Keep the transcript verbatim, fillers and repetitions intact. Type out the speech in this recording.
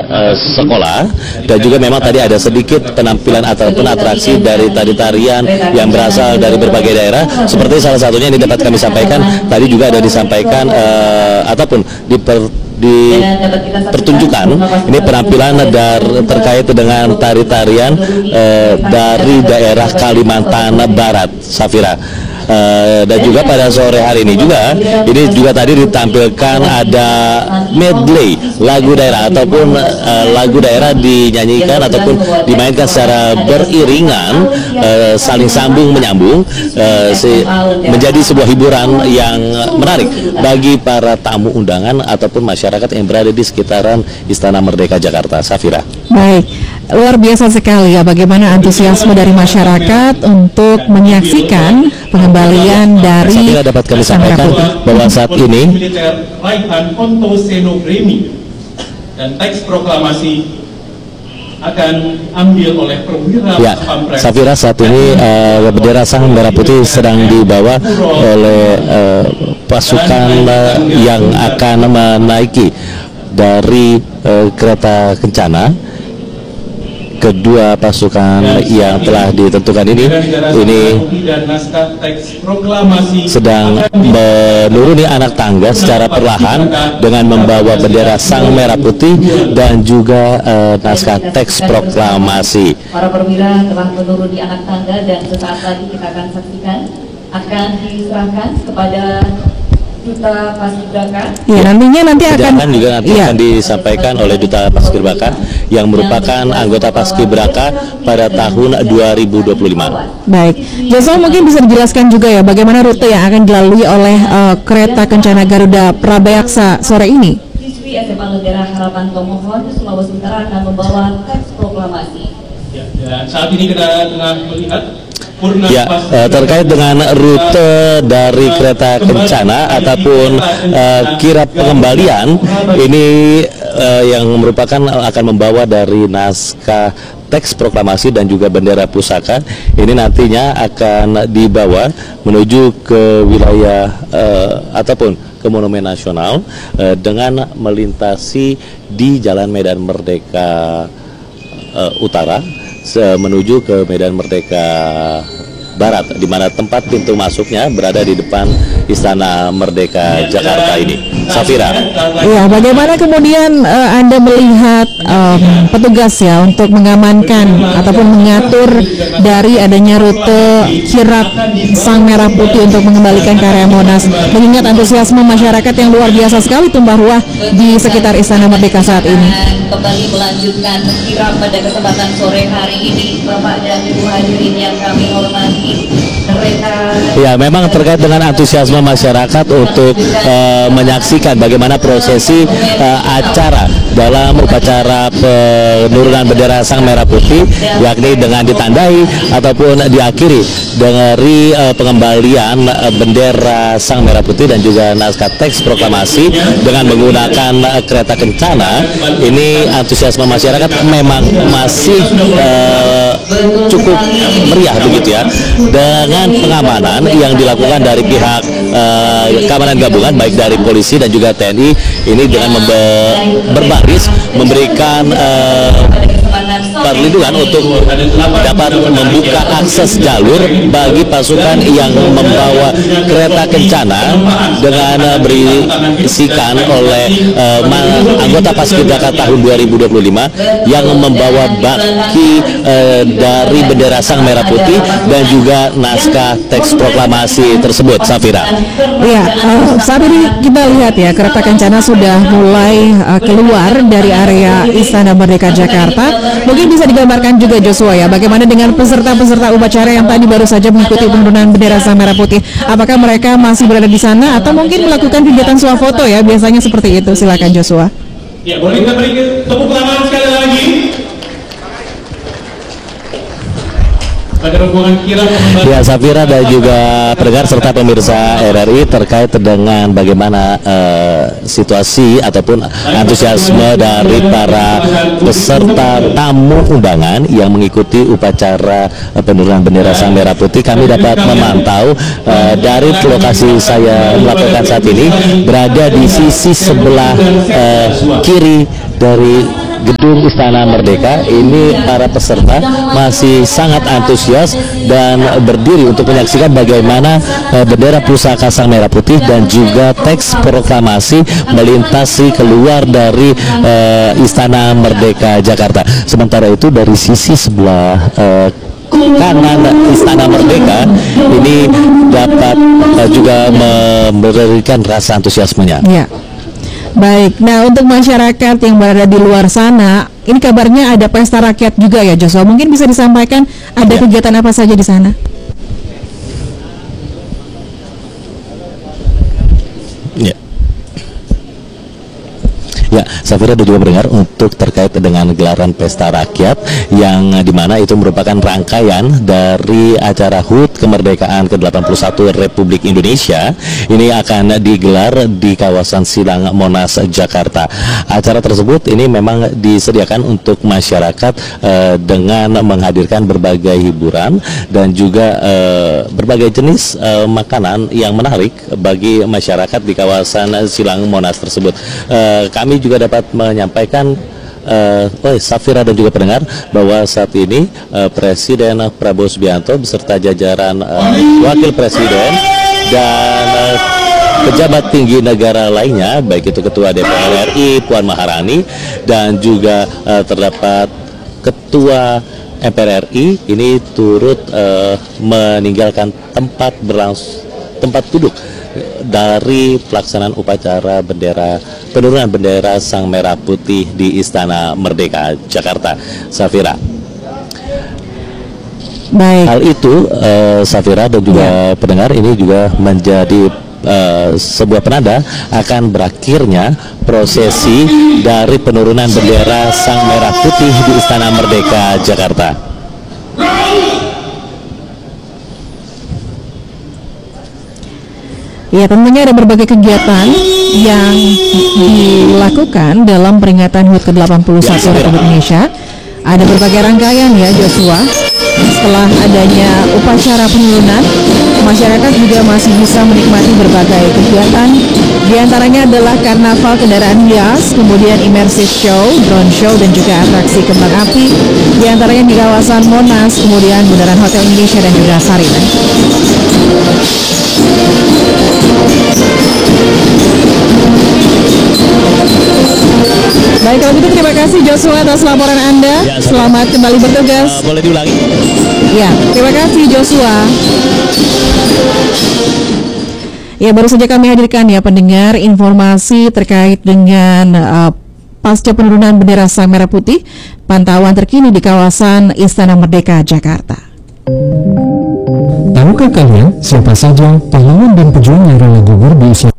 uh, sekolah, dan juga memang tadi ada sedikit penampilan ataupun atraksi dari tari-tarian yang berasal dari berbagai daerah, seperti salah satunya ini dapat kami sampaikan tadi juga ada disampaikan uh, ataupun diper dipertunjukkan ini penampilan dar, terkait dengan tari-tarian uh, dari daerah Kalimantan Barat, Safira. Uh, dan juga pada sore hari ini juga ini juga tadi ditampilkan ada medley lagu daerah ataupun uh, lagu daerah dinyanyikan ataupun dimainkan secara beriringan, uh, saling sambung menyambung, uh, si, menjadi sebuah hiburan yang menarik bagi para tamu undangan ataupun masyarakat yang berada di sekitaran Istana Merdeka Jakarta, Safira. Baik, luar biasa sekali ya bagaimana antusiasme dari masyarakat untuk menyaksikan pengembalian dari Safira. Dapat kami sampaikan bahwa saat ini dan teks proklamasi akan ambil oleh perwira ya, Safira, saat ini uh, bendera Sang Merah Putih sedang dibawa oleh uh, pasukan uh, yang akan menaiki dari uh, kereta kencana. Kedua pasukan yang telah ditentukan ini ini sedang menuruni anak tangga secara perlahan dengan membawa bendera Sang Merah Putih dan juga uh, naskah teks proklamasi. Para perwira telah menuruni anak tangga dan sesaat lagi kita akan saksikan akan diserahkan kepada Duta Paskibraka. Ya, nantinya nanti akan juga nanti ya. akan disampaikan oleh Duta Paskibraka yang merupakan anggota Paskibraka pada tahun dua ribu dua puluh lima. Baik, Joshua mungkin bisa dijelaskan juga ya bagaimana rute yang akan dilalui oleh uh, kereta Kencana Garuda Prabayaksa sore ini. Siswi S M A Negara Harapan Tomohon Sulawesi Utara akan membawa teks proklamasi. Ya, dan saat ini kita tengah melihat Ya, uh, terkait dengan rute dari kereta kencana ataupun uh, kirap pengembalian ini uh, yang merupakan akan membawa dari naskah teks proklamasi dan juga bendera pusaka ini nantinya akan dibawa menuju ke wilayah uh, ataupun ke Monumen Nasional uh, dengan melintasi di Jalan Medan Merdeka uh, Utara menuju ke Medan Merdeka Barat, di mana tempat pintu masuknya berada di depan Istana Merdeka Jakarta ini. Safira. Ya, bagaimana kemudian uh, Anda melihat um, petugas ya untuk mengamankan ataupun mengatur dari adanya rute kirap Sang Merah Putih untuk mengembalikan ke area Monas, mengingat antusiasme masyarakat yang luar biasa sekali tumpah ruah di sekitar Istana Merdeka saat ini. Kembali melanjutkan kirap pada kesempatan sore hari ini, Bapak dan Ibu hadirin yang kami hormati. Ya, memang terkait dengan antusiasme masyarakat untuk uh, menyaksikan bagaimana prosesi uh, acara dalam upacara penurunan bendera Sang Merah Putih, yakni dengan ditandai ataupun diakhiri dari uh, pengembalian uh, bendera Sang Merah Putih dan juga naskah teks proklamasi dengan menggunakan uh, kereta kencana. Ini antusiasme masyarakat memang masih uh, cukup meriah begitu ya, dengan pengamanan yang dilakukan dari pihak uh, keamanan gabungan baik dari polisi dan juga T N I ini dengan berbaris memberikan uh, perlindungan untuk dapat membuka akses jalur bagi pasukan yang membawa kereta kencana dengan uh, berisikan oleh uh, anggota Paskibraka tahun dua ribu dua puluh lima yang membawa baki uh, dari bendera Sang Merah Putih dan juga naskah teks proklamasi tersebut, Safira. Ya, uh, saat ini kita lihat ya kereta kencana sudah mulai uh, keluar dari area Istana Merdeka Jakarta. Mungkin bisa digambarkan juga Joshua ya, bagaimana dengan peserta-peserta upacara yang tadi baru saja mengikuti penurunan bendera Sang Merah Putih. Apakah mereka masih berada di sana atau mungkin melakukan kegiatan swafoto ya? Biasanya seperti itu. Silakan Joshua. Ya, boleh kita beri tepuk tangan sekali lagi. Ya, Safira dan juga pendengar serta pemirsa R R I terkait dengan bagaimana uh, situasi ataupun antusiasme dari para peserta tamu undangan yang mengikuti upacara uh, penurunan bendera Sang Merah Putih. Kami dapat memantau uh, dari lokasi saya melakukan saat ini berada di sisi sebelah uh, kiri dari Gedung Istana Merdeka, ini para peserta masih sangat antusias dan berdiri untuk menyaksikan bagaimana uh, bendera pusaka Sang Merah Putih dan juga teks proklamasi melintasi keluar dari uh, Istana Merdeka Jakarta. Sementara itu dari sisi sebelah uh, kanan Istana Merdeka ini dapat uh, juga memberikan rasa antusiasmenya. Ya. Baik, nah untuk masyarakat yang berada di luar sana, ini kabarnya ada pesta rakyat juga ya Joshua. Mungkin bisa disampaikan ada ya. kegiatan apa saja di sana? Ya. Ya, Safira dan juga mendengar untuk terkait dengan gelaran pesta rakyat yang dimana itu merupakan rangkaian dari acara H U T kemerdekaan ke delapan puluh satu Republik Indonesia. Ini akan digelar di kawasan Silang Monas, Jakarta. Acara tersebut ini memang disediakan untuk masyarakat eh, dengan menghadirkan berbagai hiburan dan juga eh, berbagai jenis eh, makanan yang menarik bagi masyarakat di kawasan Silang Monas tersebut. Eh, kami juga dapat menyampaikan uh, oh, Safira dan juga pendengar bahwa saat ini uh, Presiden Prabowo Subianto beserta jajaran uh, Wakil Presiden dan uh, pejabat tinggi negara lainnya, baik itu Ketua D P R R I Puan Maharani dan juga uh, terdapat Ketua M P R R I ini turut uh, meninggalkan tempat berlangsung tempat duduk dari pelaksanaan upacara bendera penurunan bendera Sang Merah Putih di Istana Merdeka Jakarta. Safira. Baik. Hal itu uh, Safira dan juga ya. pendengar ini juga menjadi uh, sebuah penanda akan berakhirnya prosesi dari penurunan bendera Sang Merah Putih di Istana Merdeka Jakarta. Ya, tentunya ada berbagai kegiatan yang dilakukan dalam peringatan H U T ke delapan puluh satu Republik Indonesia. Ada berbagai rangkaian ya Joshua. Setelah adanya upacara penurunan, masyarakat juga masih bisa menikmati berbagai kegiatan. Di antaranya adalah karnaval kendaraan hias, kemudian immersive show, drone show, dan juga atraksi kembang api. Di antaranya di kawasan Monas, kemudian Bundaran Hotel Indonesia dan juga Sarina. Baik, kalau gitu terima kasih Joshua atas laporan Anda. Ya, selamat kembali bertugas. Uh, boleh diulangi? Ya, terima kasih Joshua. Ya, baru saja kami hadirkan ya pendengar informasi terkait dengan uh, pasca penurunan bendera Sang Merah Putih, pantauan terkini di kawasan Istana Merdeka Jakarta. Tahukah kalian siapa saja pahlawan dan pejuang yang rela gugur di usia